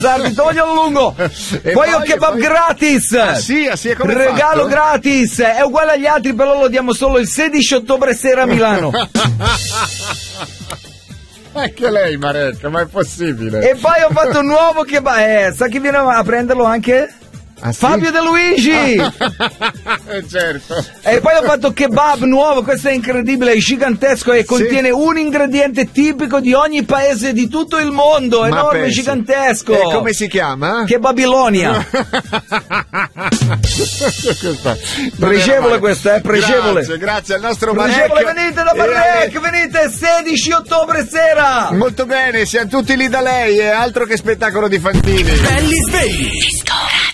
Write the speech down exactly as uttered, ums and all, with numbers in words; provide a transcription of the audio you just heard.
Sardi, toglielo lungo. E poi ho poi- kebab poi- gratis. Ah, sì, ah, sì, è come regalo fatto? gratis. È uguale agli altri, però lo diamo solo il sedici ottobre sera a Milano. Anche lei, Maretta, ma è possibile? E poi ho fatto un nuovo kebab. Eh, sa chi viene a prenderlo anche? Ah, sì? Fabio De Luigi. Eh, certo. E poi ho fatto kebab nuovo, questo è incredibile, è gigantesco e contiene un ingrediente tipico di ogni paese di tutto il mondo, Ma enorme, pensi. gigantesco. E come si chiama? Kebabilonia. Questa- Pregevole questa, eh, pregevole. Grazie, grazie al nostro Pregevole, Marek. venite da E- Marek, venite sedici ottobre sera. Molto bene, siamo tutti lì da lei, è altro che spettacolo di Fantini. Belli svegli. Disco Radio.